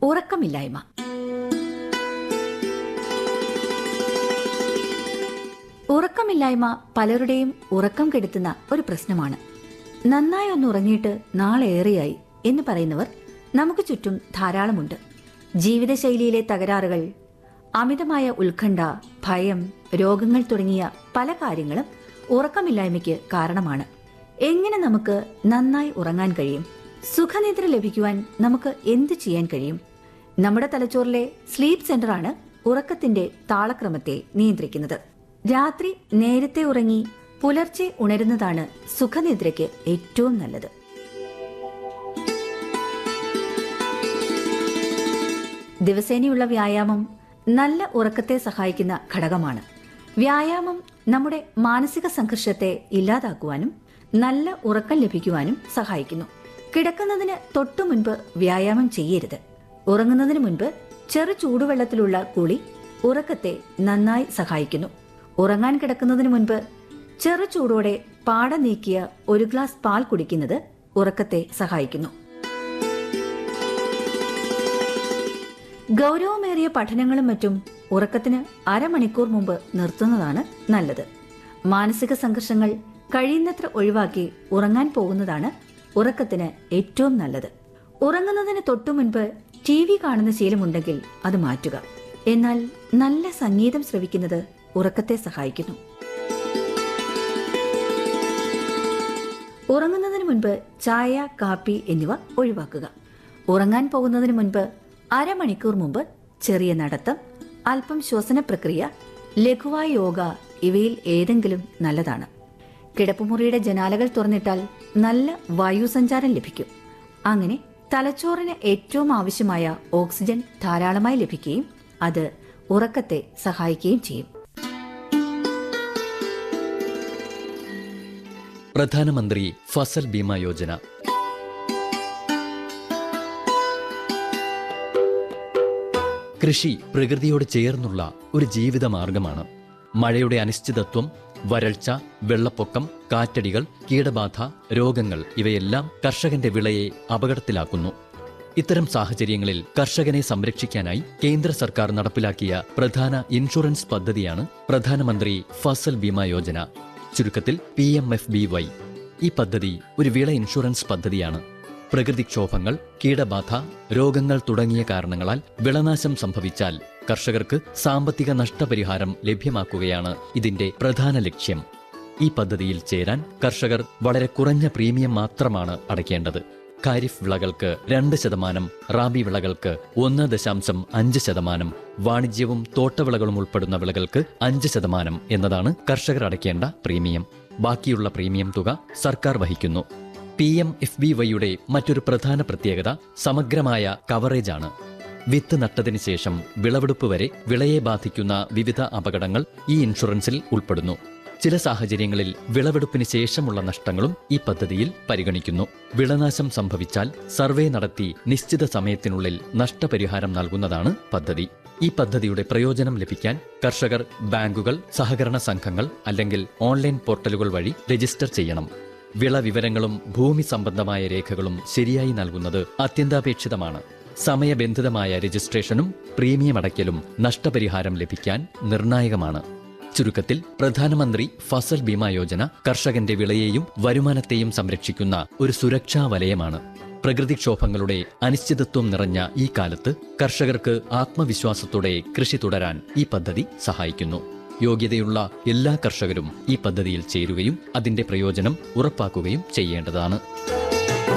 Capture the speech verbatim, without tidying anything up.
ഉറക്കമില്ലായ്മ. ഉറക്കമില്ലായ്മ പലരുടെയും ഉറക്കം കെടുത്തുന്ന ഒരു പ്രശ്നമാണ്. നന്നായി ഒന്ന് ഉറങ്ങിയിട്ട് നാളേറെയായി എന്ന് പറയുന്നവർ നമുക്ക് ചുറ്റും ധാരാളമുണ്ട്. ജീവിതശൈലിയിലെ തകരാറുകൾ, അമിതമായ ഉത്കണ്ഠ, ഭയം, രോഗങ്ങൾ തുടങ്ങിയ പല കാര്യങ്ങളും ഉറക്കമില്ലായ്മയ്ക്ക് കാരണമാണ്. എങ്ങനെ നമുക്ക് നന്നായി ഉറങ്ങാൻ കഴിയും? സുഖനിദ്ര ലഭിക്കുവാൻ നമുക്ക് എന്ത് ചെയ്യാൻ കഴിയും? നമ്മുടെ തലച്ചോറിലെ സ്ലീപ്പ് സെന്ററാണ് ഉറക്കത്തിന്റെ താളക്രമത്തെ നിയന്ത്രിക്കുന്നത്. രാത്രി നേരത്തെ ഉറങ്ങി പുലർച്ചെ ഉണരുന്നതാണ് സുഖനിദ്രയ്ക്ക് ഏറ്റവും നല്ലത്. ദിവസേനയുള്ള വ്യായാമം നല്ല ഉറക്കത്തെ സഹായിക്കുന്ന ഘടകമാണ്. വ്യായാമം നമ്മുടെ മാനസിക സംഘർഷത്തെ ഇല്ലാതാക്കുവാനും നല്ല ഉറക്കം ലഭിക്കുവാനും സഹായിക്കുന്നു. കിടക്കുന്നതിന് തൊട്ടു മുൻപ് വ്യായാമം ചെയ്യരുത്. ഉറങ്ങുന്നതിന് മുൻപ് ചെറു ചൂടുവെള്ളത്തിലുള്ള കുളി ഉറക്കത്തെ നന്നായി സഹായിക്കുന്നു. ഉറങ്ങാൻ കിടക്കുന്നതിന് മുൻപ് ചെറു ചൂടോടെ പാട നീക്കിയ ഒരു ഗ്ലാസ് പാൽ കുടിക്കുന്നത് ഉറക്കത്തെ സഹായിക്കുന്നു. ഗൗരവമേറിയ പഠനങ്ങളും മറ്റും ഉറക്കത്തിന് അരമണിക്കൂർ മുമ്പ് നിർത്തുന്നതാണ് നല്ലത്. മാനസിക സംഘർഷങ്ങൾ കഴിയുന്നത്ര ഒഴിവാക്കി ഉറങ്ങാൻ പോകുന്നതാണ് ഉറക്കത്തിന് ഏറ്റവും നല്ലത്. ഉറങ്ങുന്നതിന് തൊട്ടു മുൻപ് ടി വി കാണുന്ന ശീലമുണ്ടെങ്കിൽ അത് മാറ്റുക. എന്നാൽ നല്ല സംഗീതം ശ്രവിക്കുന്നത് ഉറക്കത്തെ സഹായിക്കുന്നു. ഉറങ്ങുന്നതിന് മുൻപ് ചായ, കാപ്പി എന്നിവ ഒഴിവാക്കുക. ഉറങ്ങാൻ പോകുന്നതിന് മുൻപ് അരമണിക്കൂർ മുമ്പ് ചെറിയ നടത്തം, അല്പം ശ്വസന പ്രക്രിയ, ലഘുവായ യോഗ ഇവയിൽ ഏതെങ്കിലും നല്ലതാണ്. കിടപ്പുമുറിയുടെ ജനാലകൾ തുറന്നിട്ടാൽ നല്ല വായുസഞ്ചാരം ലഭിക്കും. അങ്ങനെ തലച്ചോറിന് ഏറ്റവും ആവശ്യമായ ഓക്സിജൻ ധാരാളമായി ലഭിക്കുകയും അത് ഉറക്കത്തെ സഹായിക്കുകയും ചെയ്യും. പ്രധാനമന്ത്രി ഫസൽ ബീമ യോജന. കൃഷി പ്രകൃതിയോട് ചേർന്നുള്ള ഒരു ജീവിത മാർഗമാണ്. മഴയുടെ അനിശ്ചിതത്വം, വരൾച്ച, വെള്ളപ്പൊക്കം, കാറ്റടികൾ, കീടബാധ, രോഗങ്ങൾ ഇവയെല്ലാം കർഷകന്റെ വിളയെ അപകടത്തിലാക്കുന്നു. ഇത്തരം സാഹചര്യങ്ങളിൽ കർഷകനെ സംരക്ഷിക്കാനായി കേന്ദ്ര സർക്കാർ നടപ്പിലാക്കിയ പ്രധാന ഇൻഷുറൻസ് പദ്ധതിയാണ് പ്രധാനമന്ത്രി ഫസൽ ബീമ യോജന, ചുരുക്കത്തിൽ P M F B Y. ഈ പദ്ധതി ഒരു വിള ഇൻഷുറൻസ് പദ്ധതിയാണ്. പ്രകൃതിക്ഷോഭങ്ങൾ, കീടബാധ, രോഗങ്ങൾ തുടങ്ങിയ കാരണങ്ങളാൽ വിളനാശം സംഭവിച്ചാൽ കർഷകർക്ക് സാമ്പത്തിക നഷ്ടപരിഹാരം ലഭ്യമാക്കുകയാണ് ഇതിന്റെ പ്രധാന ലക്ഷ്യം. ഈ പദ്ധതിയിൽ ചേരാൻ കർഷകർ വളരെ കുറഞ്ഞ പ്രീമിയം മാത്രമാണ് അടയ്ക്കേണ്ടത്. ഖാരിഫ് വിളകൾക്ക് രണ്ട് ശതമാനം, റാബി വിളകൾക്ക് ഒന്ന് ദശാംശം അഞ്ച് ശതമാനം, വാണിജ്യവും തോട്ടവിളകളും ഉൾപ്പെടുന്ന വിളകൾക്ക് അഞ്ച് ശതമാനം എന്നതാണ് കർഷകർ അടയ്ക്കേണ്ട പ്രീമിയം. ബാക്കിയുള്ള പ്രീമിയം തുക സർക്കാർ വഹിക്കുന്നു. പി എം എഫ് ബി വൈയുടെ മറ്റൊരു പ്രധാന പ്രത്യേകത സമഗ്രമായ കവറേജാണ്. വിത്ത് നട്ടതിന് ശേഷം വിളവെടുപ്പ് വരെ വിളയെ ബാധിക്കുന്ന വിവിധ അപകടങ്ങൾ ഈ ഇൻഷുറൻസിൽ ഉൾപ്പെടുന്നു. ചില സാഹചര്യങ്ങളിൽ വിളവെടുപ്പിന് ശേഷമുള്ള നഷ്ടങ്ങളും ഈ പദ്ധതിയിൽ പരിഗണിക്കുന്നു. വിളനാശം സംഭവിച്ചാൽ സർവേ നടത്തി നിശ്ചിത സമയത്തിനുള്ളിൽ നഷ്ടപരിഹാരം നൽകുന്നതാണ് പദ്ധതി. ഈ പദ്ധതിയുടെ പ്രയോജനം ലഭിക്കാൻ കർഷകർ ബാങ്കുകൾ, സഹകരണ സംഘങ്ങൾ അല്ലെങ്കിൽ ഓൺലൈൻ പോർട്ടലുകൾ വഴി രജിസ്റ്റർ ചെയ്യണം. വിള വിവരങ്ങളും ഭൂമി സംബന്ധമായ രേഖകളും ശരിയായി നൽകുന്നത് അത്യന്താപേക്ഷിതമാണ്. സമയബന്ധിതമായ രജിസ്ട്രേഷനും പ്രീമിയം അടയ്ക്കലും നഷ്ടപരിഹാരം ലഭിക്കാൻ നിർണായകമാണ്. ചുരുക്കത്തിൽ പ്രധാനമന്ത്രി ഫസൽ ബീമ യോജന കർഷകന്റെ വിളയെയും വരുമാനത്തെയും സംരക്ഷിക്കുന്ന ഒരു സുരക്ഷാ വലയമാണ്. പ്രകൃതിക്ഷോഭങ്ങളുടെ അനിശ്ചിതത്വം നിറഞ്ഞ ഈ കാലത്ത് കർഷകർക്ക് ആത്മവിശ്വാസത്തോടെ കൃഷി തുടരാൻ ഈ പദ്ധതി സഹായിക്കുന്നു. യോഗ്യതയുള്ള എല്ലാ കർഷകരും ഈ പദ്ധതിയിൽ ചേരുകയും അതിന്റെ പ്രയോജനം ഉറപ്പാക്കുകയും ചെയ്യേണ്ടതാണ്.